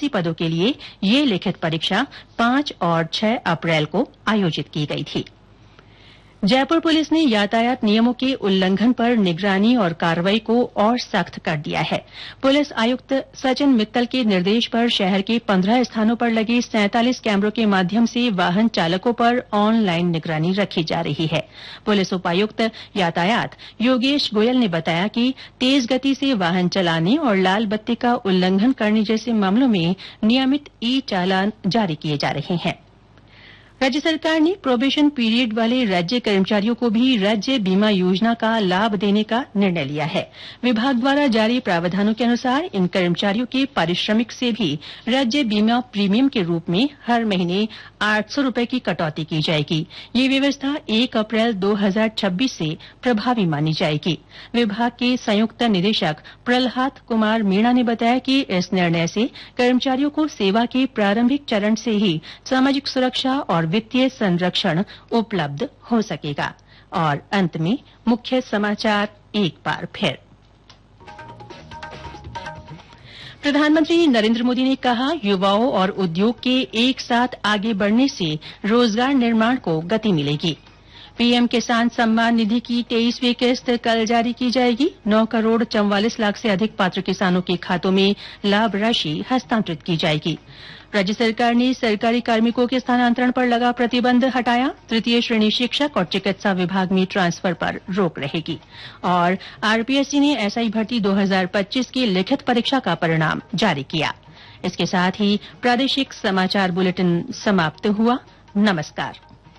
82 पदों के लिए ये लिखित परीक्षा 5 और 6 अप्रैल को आयोजित की गई थी। जयपुर पुलिस ने यातायात नियमों के उल्लंघन पर निगरानी और कार्रवाई को और सख्त कर दिया है। पुलिस आयुक्त सचिन मित्तल के निर्देश पर शहर के 15 स्थानों पर लगे 47 कैमरों के माध्यम से वाहन चालकों पर ऑनलाइन निगरानी रखी जा रही है। पुलिस उपायुक्त यातायात योगेश गोयल ने बताया कि तेज गति से वाहन चलाने और लाल बत्ती का उल्लंघन करने जैसे मामलों में नियमित ई चालान जारी किए जा रहे हैं। राज्य सरकार ने प्रोबेशन पीरियड वाले राज्य कर्मचारियों को भी राज्य बीमा योजना का लाभ देने का निर्णय लिया है। विभाग द्वारा जारी प्रावधानों के अनुसार इन कर्मचारियों के पारिश्रमिक से भी राज्य बीमा प्रीमियम के रूप में हर महीने 800 रूपये की कटौती की जाएगी। ये व्यवस्था 1 अप्रैल 2026 से प्रभावी मानी जाएगी। विभाग के संयुक्त निदेशक प्रहलाद कुमार मीणा ने बताया कि इस निर्णय से कर्मचारियों को सेवा के प्रारंभिक चरण से ही सामाजिक सुरक्षा और वित्तीय संरक्षण उपलब्ध हो सकेगा। और अंत में मुख्य समाचार एक बार फिर। प्रधानमंत्री नरेंद्र मोदी ने कहा, युवाओं और उद्योग के एक साथ आगे बढ़ने से रोजगार निर्माण को गति मिलेगी। पीएम किसान सम्मान निधि की 23वीं किस्त कल जारी की जाएगी। 9 करोड़ 44 लाख से अधिक पात्र किसानों के खातों में लाभ राशि हस्तांतरित की जाएगी। राज्य सरकार ने सरकारी कार्मिकों के स्थानांतरण पर लगा प्रतिबंध हटाया। तृतीय श्रेणी शिक्षक और चिकित्सा विभाग में ट्रांसफर पर रोक रहेगी। और आरपीएससी ने एसआई भर्ती 2025 की लिखित परीक्षा का परिणाम जारी किया। इसके साथ ही प्रादेशिक समाचार बुलेटिन समाप्त हुआ। नमस्कार।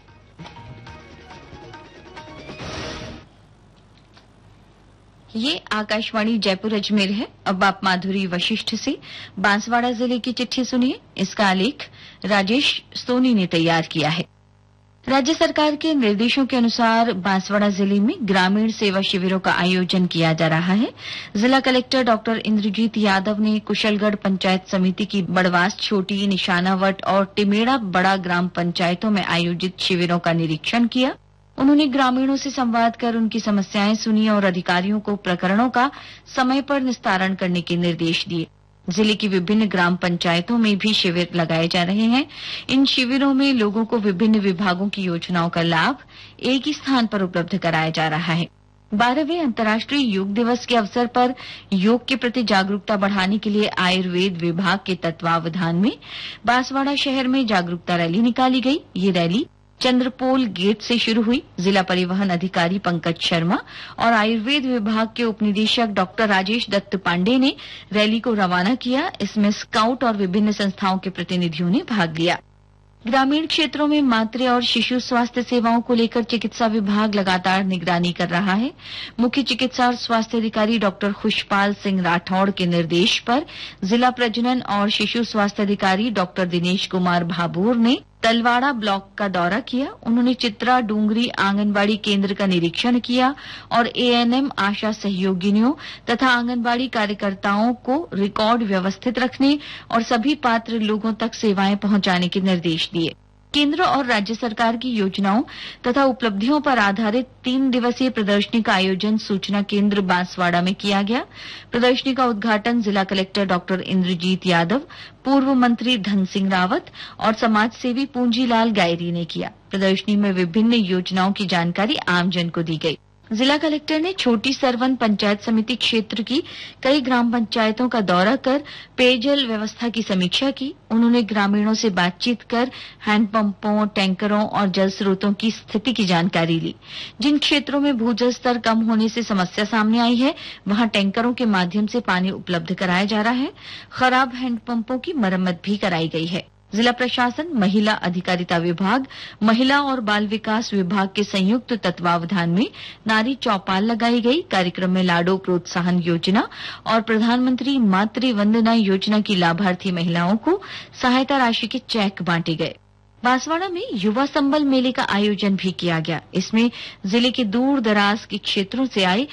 ये आकाशवाणी जयपुर अजमेर है। अब आप माधुरी वशिष्ठ से बांसवाड़ा जिले की चिट्ठी सुनिए। इसका आलेख राजेश सोनी ने तैयार किया है। राज्य सरकार के निर्देशों के अनुसार बांसवाड़ा जिले में ग्रामीण सेवा शिविरों का आयोजन किया जा रहा है। जिला कलेक्टर डॉक्टर इंद्रजीत यादव ने कुशलगढ़ पंचायत समिति की बड़वास, छोटी, निशानावट और टिमेड़ा बड़ा ग्राम पंचायतों में आयोजित शिविरों का निरीक्षण किया। उन्होंने ग्रामीणों से संवाद कर उनकी समस्याएं सुनी और अधिकारियों को प्रकरणों का समय पर निस्तारण करने के निर्देश दिए। जिले की विभिन्न ग्राम पंचायतों में भी शिविर लगाए जा रहे हैं। इन शिविरों में लोगों को विभिन्न विभागों की योजनाओं का लाभ एक ही स्थान पर उपलब्ध कराया जा रहा है। 12वें अंतर्राष्ट्रीय योग दिवस के अवसर पर योग के प्रति जागरूकता बढ़ाने के लिए आयुर्वेद विभाग के तत्वावधान में बांसवाड़ा शहर में जागरूकता रैली निकाली गई। ये रैली चंद्रपोल गेट से शुरू हुई। जिला परिवहन अधिकारी पंकज शर्मा और आयुर्वेद विभाग के उपनिदेशक डॉक्टर राजेश दत्त पांडे ने रैली को रवाना किया। इसमें स्काउट और विभिन्न संस्थाओं के प्रतिनिधियों ने भाग लिया। ग्रामीण क्षेत्रों में मातृ और शिशु स्वास्थ्य सेवाओं को लेकर चिकित्सा विभाग लगातार निगरानी कर रहा है। मुख्य चिकित्सा और स्वास्थ्य अधिकारी डॉक्टर खुशपाल सिंह राठौड़ के निर्देश पर जिला प्रजनन और शिशु स्वास्थ्य अधिकारी डॉक्टर दिनेश कुमार भाभोर ने तलवाड़ा ब्लॉक का दौरा किया। उन्होंने चित्रा डूंगरी आंगनबाड़ी केंद्र का निरीक्षण किया और एएनएम, आशा सहयोगिनियों तथा आंगनबाड़ी कार्यकर्ताओं को रिकॉर्ड व्यवस्थित रखने और सभी पात्र लोगों तक सेवाएं पहुंचाने के निर्देश दिए। केंद्र और राज्य सरकार की योजनाओं तथा उपलब्धियों पर आधारित 3 दिवसीय प्रदर्शनी का आयोजन सूचना केंद्र बांसवाड़ा में किया गया। प्रदर्शनी का उद्घाटन जिला कलेक्टर डॉक्टर इंद्रजीत यादव, पूर्व मंत्री धन सिंह रावत और समाज सेवी पूंजीलाल गायरी ने किया। प्रदर्शनी में विभिन्न योजनाओं की जानकारी आमजन को दी गई। जिला कलेक्टर ने छोटी सरवन पंचायत समिति क्षेत्र की कई ग्राम पंचायतों का दौरा कर पेयजल व्यवस्था की समीक्षा की। उन्होंने ग्रामीणों से बातचीत कर हैंडपंपों, टैंकरों और जल स्रोतों की स्थिति की जानकारी ली। जिन क्षेत्रों में भूजल स्तर कम होने से समस्या सामने आई है, वहां टैंकरों के माध्यम से पानी उपलब्ध कराया जा रहा है। खराब हैंडपंपों की मरम्मत भी कराई गई है। जिला प्रशासन, महिला अधिकारिता विभाग, महिला और बाल विकास विभाग के संयुक्त तत्वावधान में नारी चौपाल लगाई गई। कार्यक्रम में लाडो प्रोत्साहन योजना और प्रधानमंत्री मातृ वंदना योजना की लाभार्थी महिलाओं को सहायता राशि के चेक बांटे गए। बांसवाड़ा में युवा संबल मेले का आयोजन भी किया गया। इसमें जिले के दूर दराज के क्षेत्रों से आए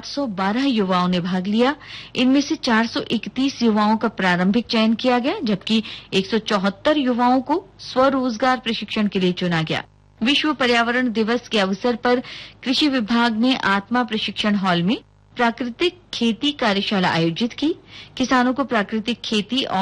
812 युवाओं ने भाग लिया। इनमें से 431 युवाओं का प्रारंभिक चयन किया गया, जबकि 174 युवाओं को स्वरोजगार प्रशिक्षण के लिए चुना गया। विश्व पर्यावरण दिवस के अवसर पर कृषि विभाग ने आत्मा प्रशिक्षण हॉल में प्राकृतिक खेती कार्यशाला आयोजित की। किसानों को प्राकृतिक खेती और